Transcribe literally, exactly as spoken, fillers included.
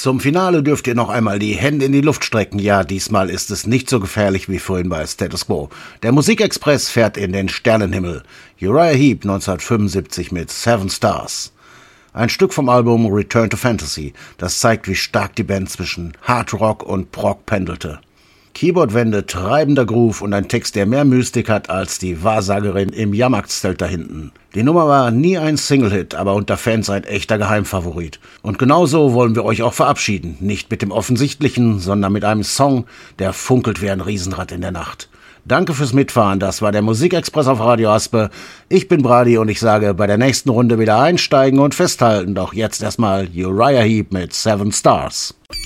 Zum Finale dürft ihr noch einmal die Hände in die Luft strecken. Ja, diesmal ist es nicht so gefährlich wie vorhin bei Status Quo. Der Musikexpress fährt in den Sternenhimmel. Uriah Heep neunzehnhundertfünfundsiebzig mit Seven Stars. Ein Stück vom Album Return to Fantasy, das zeigt, wie stark die Band zwischen Hard Rock und Prog pendelte. Keyboardwände, treibender Groove und ein Text, der mehr Mystik hat als die Wahrsagerin im Jahrmarktszelt da hinten. Die Nummer war nie ein Single-Hit, aber unter Fans ein echter Geheimfavorit. Und genauso wollen wir euch auch verabschieden. Nicht mit dem Offensichtlichen, sondern mit einem Song, der funkelt wie ein Riesenrad in der Nacht. Danke fürs Mitfahren, das war der Musikexpress auf Radio Aspe. Ich bin Brady und ich sage, bei der nächsten Runde wieder einsteigen und festhalten. Doch jetzt erstmal Uriah Heep mit Seven Stars.